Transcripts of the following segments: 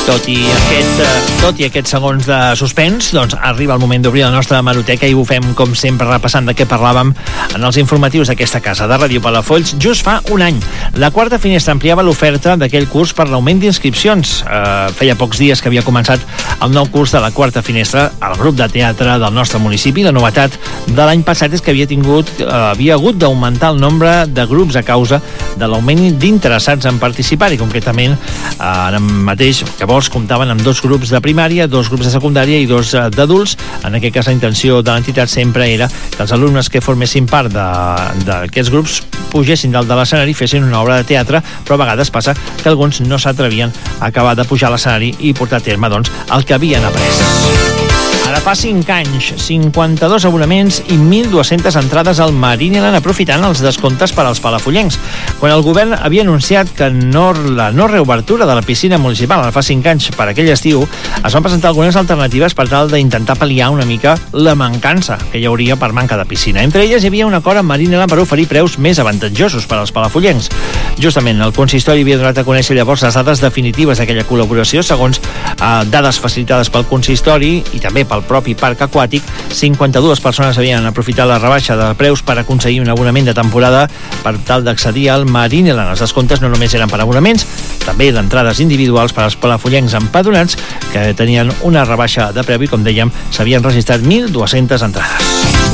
Tot i aquests segons de suspens, doncs arriba el moment d'obrir la nostra hemeroteca i ho fem, com sempre, repassant de què parlàvem en els informatius d'aquesta casa de Ràdio Palafolls just fa un any. La quarta finestra ampliava l'oferta d'aquell curs per l'augment d'inscripcions. Feia pocs dies que havia començat el nou curs de la quarta finestra al grup de teatre del nostre municipi. La novetat de l'any passat és que havia hagut d'augmentar el nombre de grups a causa de l'augment d'interessats en participar, i concretament ara mateix llavors comptaven amb 2 grups de primària, 2 grups de secundària i 2 d'adults. En aquest cas la intenció de l'entitat sempre era que els alumnes que formessin part d'aquests grups pugessin dalt de l'escenari i fessin una obra de teatre, però a vegades passa que alguns no s'atrevien a acabar de pujar a l'escenari i portar a terme el que havien après. Ara fa 5 anys, 52 abonaments i 1.200 entrades al Marineland, aprofitant els descomptes per als palafollencs. Quan el govern havia anunciat que la no reobertura de la piscina municipal ara fa 5 anys per aquell estiu, es van presentar algunes alternatives per tal d'intentar pal·liar una mica la mancança que hi hauria per manca de piscina. Entre elles hi havia un acord amb Marineland per oferir preus més avantatjosos per als palafollencs. Justament, el consistori havia donat a conèixer llavors les dades definitives d'aquella col·laboració. Segons dades facilitades pel consistori i també pel propi parc aquàtic, 52 persones havien aprofitat la rebaixa de preus per aconseguir un abonament de temporada per tal d'accedir al Marineland. Els descomptes no només eren per abonaments, també d'entrades individuals per als palafollencs empadronats que tenien una rebaixa de preu i, com dèiem, s'havien registrat 1.200 entrades.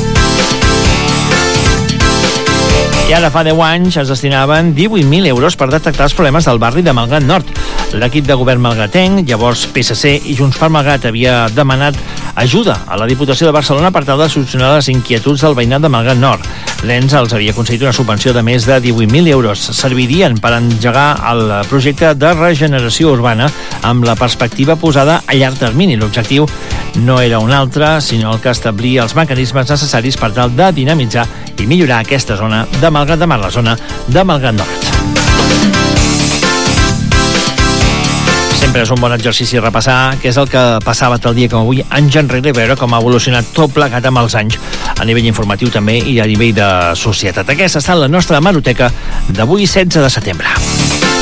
I ara fa 10 anys es destinaven 18.000 euros per detectar els problemes del barri de Malgrat Nord. L'equip de govern malgratenc, llavors PSC i Junts per Malgrat, havia demanat ajuda a la Diputació de Barcelona per tal de solucionar les inquietuds del veïnat de Malgrat Nord. L'ENS els havia aconseguit una subvenció de més de 18.000 euros. Servirien per engegar el projecte de regeneració urbana amb la perspectiva posada a llarg termini. L'objectiu no era un altre, sinó el que establia els mecanismes necessaris per tal de dinamitzar i millorar aquesta zona de Malgrat de Mar, la zona de Malgrat Nord. Sempre és un bon exercici repassar què és el que passava tal dia com avui, anys enrere, veure com ha evolucionat tot plegat amb els anys a nivell informatiu també i a nivell de societat. Aquesta ha estat la nostra hemeroteca d'avui, 16 de setembre.